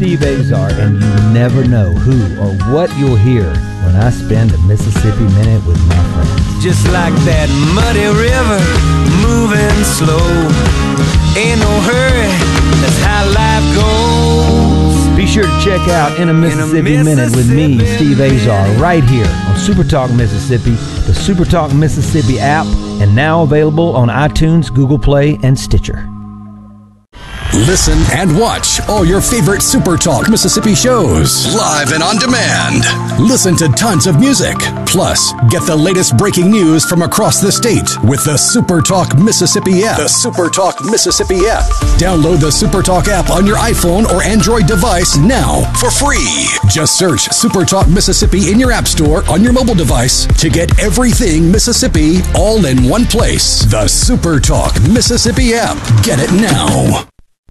Steve Azar, and you never know who or what you'll hear when I spend a Mississippi Minute with my friends. Just like that muddy river, moving slow. Ain't no hurry, that's how life goes. Be sure to check out In a Mississippi Minute with me, Steve Azar, right here on Super Talk Mississippi, the Super Talk Mississippi app, and now available on iTunes, Google Play, and Stitcher. Listen and watch all your favorite Super Talk Mississippi shows live and on demand. Listen to tons of music. Plus, get the latest breaking news from across the state with the Super Talk Mississippi app. The Super Talk Mississippi app. Download the Super Talk app on your iPhone or Android device now for free. Just search Super Talk Mississippi in your app store on your mobile device to get everything Mississippi all in one place. The Super Talk Mississippi app. Get it now.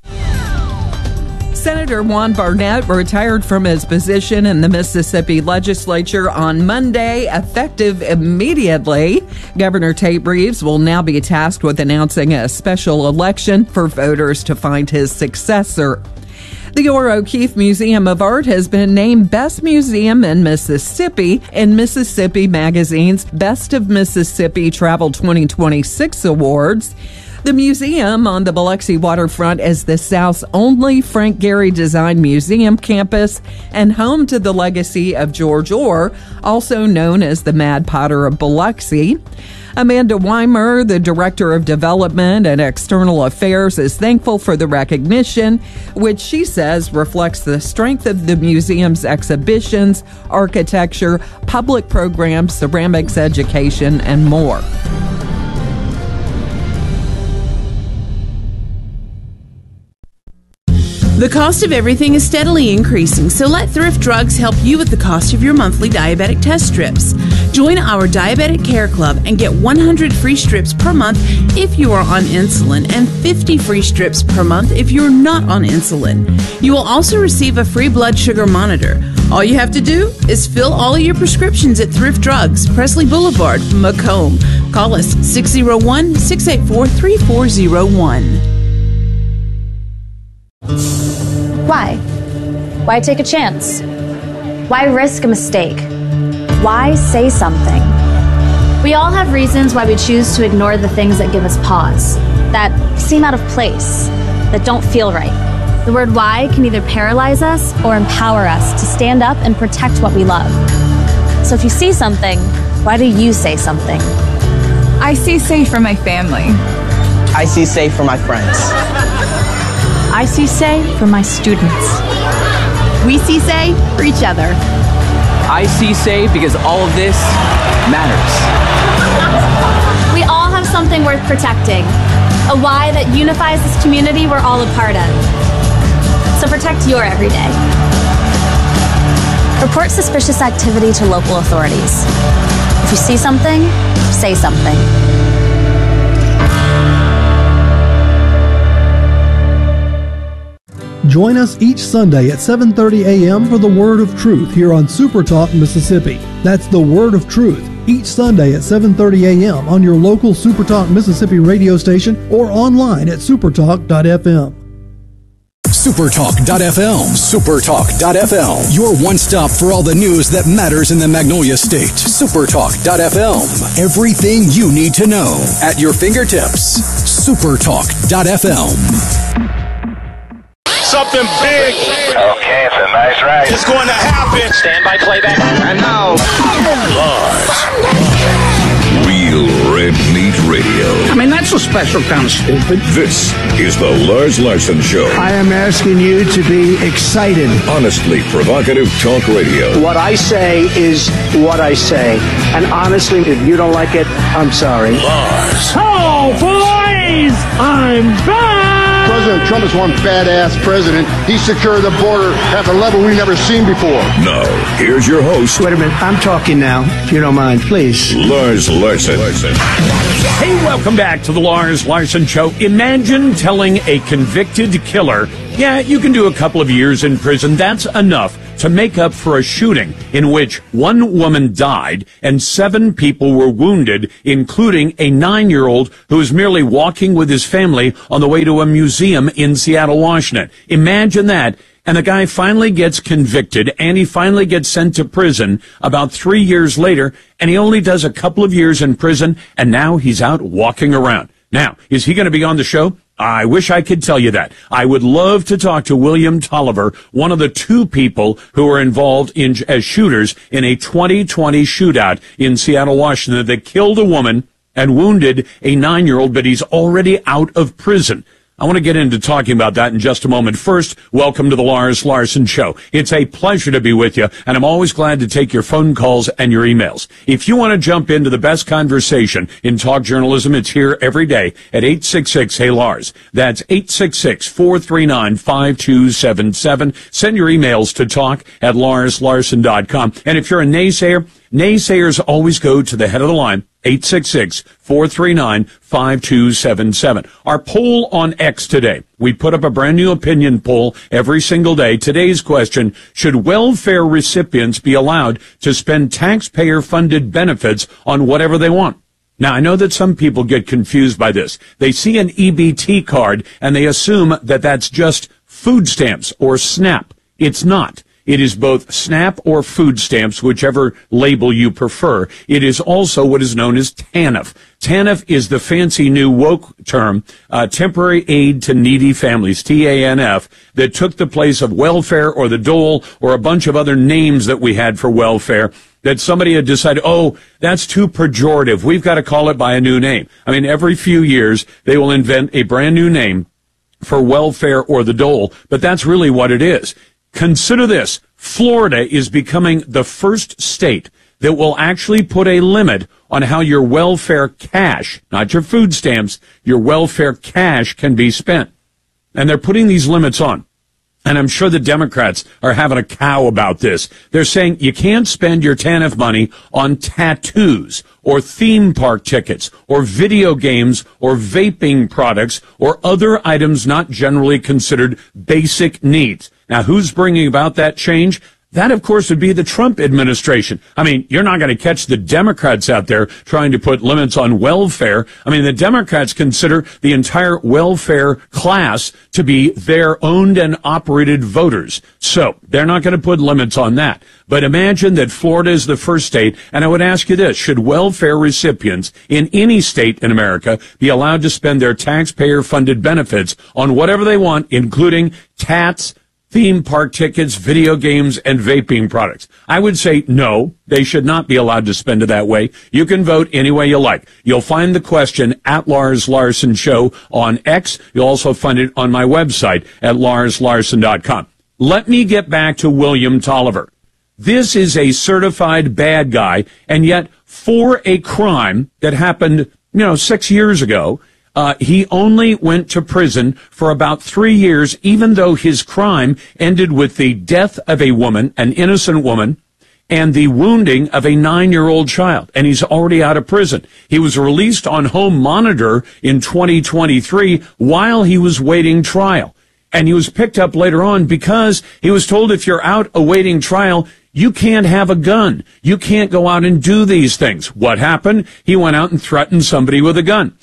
Senator Juan Barnett retired from his position in the Mississippi legislature on Monday, effective immediately. Governor Tate Reeves will now be tasked with announcing a special election for voters to find his successor. The Ora O'Keeffe Museum of Art has been named Best Museum in Mississippi in Mississippi Magazine's Best of Mississippi Travel 2026 Awards. The museum on the Biloxi waterfront is the South's only Frank Gehry Design Museum campus and home to the legacy of George Orr, also known as the Mad Potter of Biloxi. Amanda Weimer, the Director of Development and External Affairs, is thankful for the recognition, which she says reflects the strength of the museum's exhibitions, architecture, public programs, ceramics education, and more. The cost of everything is steadily increasing, so let Thrift Drugs help you with the cost of your monthly diabetic test strips. Join our Diabetic Care Club and get 100 free strips per month if you are on insulin and 50 free strips per month if you're not on insulin. You will also receive a free blood sugar monitor. All you have to do is fill all of your prescriptions at Thrift Drugs, Presley Boulevard, Macomb. Call us 601-684-3401. Why? Why take a chance? Why risk a mistake? Why say something? We all have reasons why we choose to ignore the things that give us pause, that seem out of place, that don't feel right. The word why can either paralyze us or empower us to stand up and protect what we love. So if you see something, why do you say something? I see safe for my family. I see safe for my friends. I see say for my students. We see say for each other. I see say because all of this matters. We all have something worth protecting, a why that unifies this community we're all a part of. So protect your everyday. Report suspicious activity to local authorities. If you see something, say something. Join us each Sunday at 7:30 a.m. for the Word of Truth here on Super Talk Mississippi. That's the Word of Truth each Sunday at 7:30 a.m. on your local Super Talk Mississippi radio station or online at supertalk.fm. Supertalk.fm. Supertalk.fm. Your one stop for all the news that matters in the Magnolia State. Supertalk.fm. Everything you need to know at your fingertips. Supertalk.fm. Something big. Okay, it's a nice ride. It's going to happen. Stand by playback. And now, Lars. Real Red Meat Radio. I mean, that's a special kind of stupid. This is the Lars Larson Show. I am asking you to be excited. Honestly provocative talk radio. What I say is what I say. And honestly, if you don't like it, I'm sorry. Lars. Oh, boys! I'm back! President Trump is one badass president. He secured the border at a level we've never seen before. Now, here's your host. Wait a minute. I'm talking now, if you don't mind, please. Lars Larson. Hey, welcome back to the Lars Larson Show. Imagine telling a convicted killer, yeah, you can do a couple of years in prison. That's enough to make up for a shooting in which one woman died and 7 people were wounded, including a 9-year-old who was merely walking with his family on the way to a museum in Seattle, Washington. Imagine that. And the guy finally gets convicted, and he finally gets sent to prison about 3 years later, and he only does a couple of years in prison, and now he's out walking around. Now, is he going to be on the show? I wish I could tell you that. I would love to talk to William Tolliver, one of the 2 people who were involved as shooters in a 2020 shootout in Seattle, Washington, that killed a woman and wounded a 9-year-old, but he's already out of prison. I want to get into talking about that in just a moment. First, welcome to the Lars Larson Show. It's a pleasure to be with you, and I'm always glad to take your phone calls and your emails. If you want to jump into the best conversation in talk journalism, it's here every day at 866-HEY-LARS. That's 866-439-5277. Send your emails to talk@larslarson.com. And if you're a naysayer, naysayers always go to the head of the line, 866-439-5277. Our poll on X today. We put up a brand new opinion poll every single day. Today's question, should welfare recipients be allowed to spend taxpayer-funded benefits on whatever they want? Now, I know that some people get confused by this. They see an EBT card and they assume that that's just food stamps or SNAP. It's not. It is both SNAP or food stamps, whichever label you prefer. It is also what is known as TANF. TANF is the fancy new woke term, temporary aid to needy families, TANF, that took the place of welfare or the dole or a bunch of other names that we had for welfare, that somebody had decided, oh, that's too pejorative. We've got to call it by a new name. I mean, every few years, they will invent a brand new name for welfare or the dole, but that's really what it is. Consider this. Florida is becoming the first state that will actually put a limit on how your welfare cash, not your food stamps, your welfare cash can be spent. And they're putting these limits on. And I'm sure the Democrats are having a cow about this. They're saying you can't spend your TANF money on tattoos or theme park tickets or video games or vaping products or other items not generally considered basic needs. Now, who's bringing about that change? That, of course, would be the Trump administration. I mean, you're not going to catch the Democrats out there trying to put limits on welfare. I mean, the Democrats consider the entire welfare class to be their owned and operated voters. So they're not going to put limits on that. But imagine that Florida is the first state, and I would ask you this, should welfare recipients in any state in America be allowed to spend their taxpayer-funded benefits on whatever they want, including tats, theme park tickets, video games, and vaping products? I would say no, they should not be allowed to spend it that way. You can vote any way you like. You'll find the question at Lars Larson Show on X. You'll also find it on my website at larslarson.com. Let me get back to William Tolliver. This is a certified bad guy, and yet for a crime that happened, 6 years ago, he only went to prison for about 3 years, even though his crime ended with the death of a woman, an innocent woman, and the wounding of a 9-year-old child. And he's already out of prison. He was released on home monitor in 2023 while he was waiting trial. And he was picked up later on because he was told, if you're out awaiting trial, you can't have a gun. You can't go out and do these things. What happened? He went out and threatened somebody with a gun.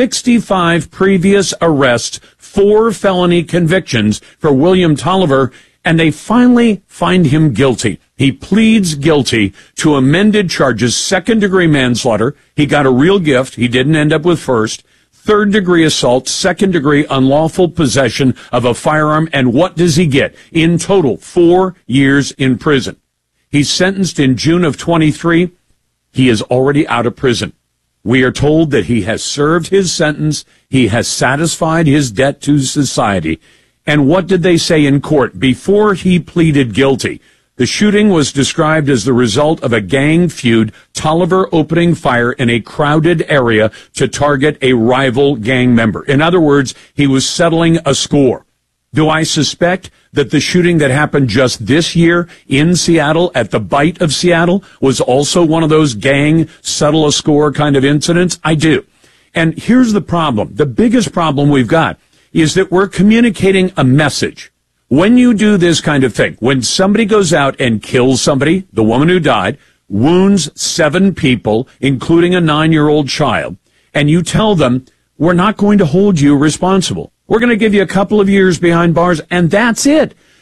65 previous arrests, 4 felony convictions for William Tolliver, and they finally find him guilty. He pleads guilty to amended charges, second-degree manslaughter. He got a real gift. He didn't end up with first. Third-degree assault, second-degree unlawful possession of a firearm, and what does he get? In total, 4 years in prison. He's sentenced in June of 23. He is already out of prison. We are told that he has served his sentence. He has satisfied his debt to society. And what did they say in court before he pleaded guilty? The shooting was described as the result of a gang feud, Tolliver opening fire in a crowded area to target a rival gang member. In other words, he was settling a score. Do I suspect that the shooting that happened just this year in Seattle at the Bite of Seattle was also one of those gang settle a score kind of incidents? I do. And here's the problem. The biggest problem we've got is that we're communicating a message. When you do this kind of thing, when somebody goes out and kills somebody, the woman who died, wounds 7 people, including a 9-year-old child, and you tell them, we're not going to hold you responsible. We're going to give you a couple of years behind bars, and that's it.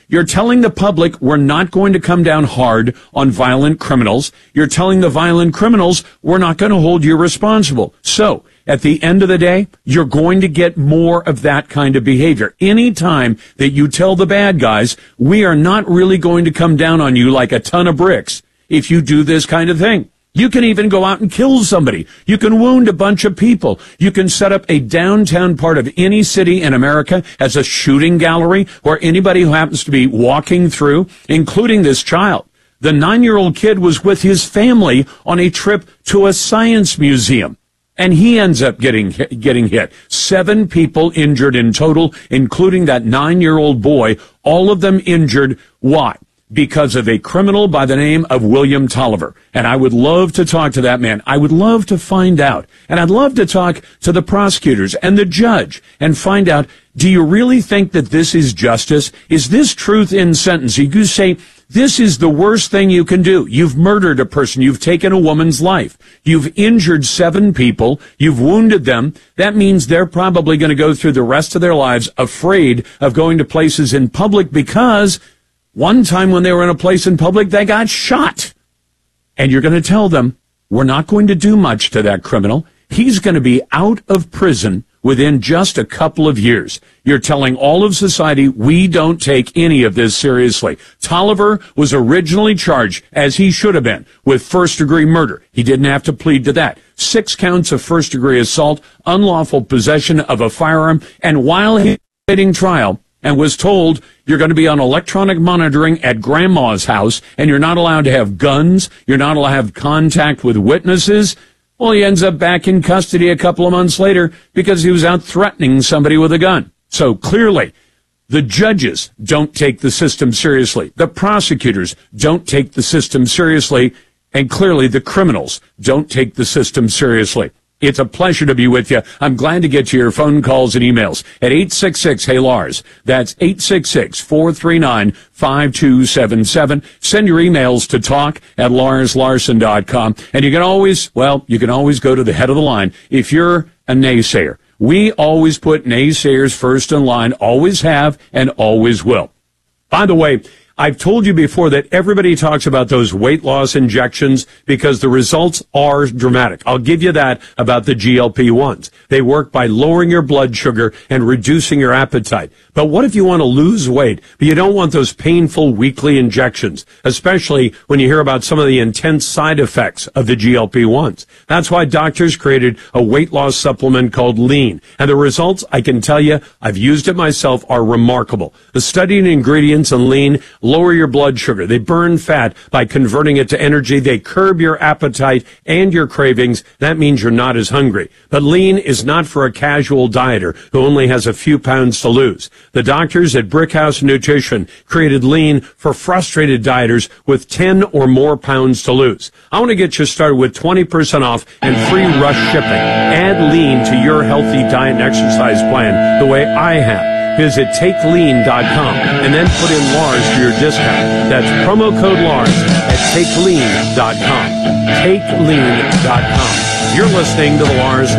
You're telling the public we're not going to come down hard on violent criminals. You're telling the violent criminals we're not going to hold you responsible. So, at the end of the day, you're going to get more of that kind of behavior. Anytime that you tell the bad guys, we are not really going to come down on you like a ton of bricks if you do this kind of thing. You can even go out and kill somebody. You can wound a bunch of people. You can set up a downtown part of any city in America as a shooting gallery where anybody who happens to be walking through, including this child. The 9-year-old kid was with his family on a trip to a science museum, and he ends up getting hit. 7 people injured in total, including that 9-year-old boy, all of them injured. Why? Because of a criminal by the name of William Tolliver. And I would love to talk to that man. I would love to find out. And I'd love to talk to the prosecutors and the judge and find out, do you really think that this is justice? Is this truth in sentencing? You say, this is the worst thing you can do. You've murdered a person. You've taken a woman's life. You've injured 7 people. You've wounded them. That means they're probably going to go through the rest of their lives afraid of going to places in public because one time when they were in a place in public, they got shot. And you're going to tell them, we're not going to do much to that criminal. He's going to be out of prison within just a couple of years. You're telling all of society, we don't take any of this seriously. Tolliver was originally charged, as he should have been, with first-degree murder. He didn't have to plead to that. 6 counts of first-degree assault, unlawful possession of a firearm, and while he was awaiting trial, and was told you're going to be on electronic monitoring at grandma's house, and you're not allowed to have guns, you're not allowed to have contact with witnesses. Well, he ends up back in custody a couple of months later because he was out threatening somebody with a gun. So clearly, the judges don't take the system seriously. The prosecutors don't take the system seriously. And clearly, the criminals don't take the system seriously. It's a pleasure to be with you. I'm glad to get to your phone calls and emails at 866-HEY-LARS. That's 866-439-5277. Send your emails to talk@LarsLarson.com. And you can always go to the head of the line if you're a naysayer. We always put naysayers first in line, always have and always will. By the way, I've told you before that everybody talks about those weight loss injections because the results are dramatic. I'll give you that about the GLP-1s. They work by lowering your blood sugar and reducing your appetite. But what if you want to lose weight, but you don't want those painful weekly injections, especially when you hear about some of the intense side effects of the GLP-1s? That's why doctors created a weight loss supplement called Lean. And the results, I can tell you, I've used it myself, are remarkable. The studied ingredients in Lean lower your blood sugar. They burn fat by converting it to energy. They curb your appetite and your cravings. That means you're not as hungry. But Lean is not for a casual dieter who only has a few pounds to lose. The doctors at Brickhouse Nutrition created Lean for frustrated dieters with 10 or more pounds to lose. I want to get you started with 20% off and free rush shipping. Add Lean to your healthy diet and exercise plan the way I have. Visit TakeLean.com and then put in Lars for your discount. That's promo code Lars at TakeLean.com. TakeLean.com. You're listening to the Lars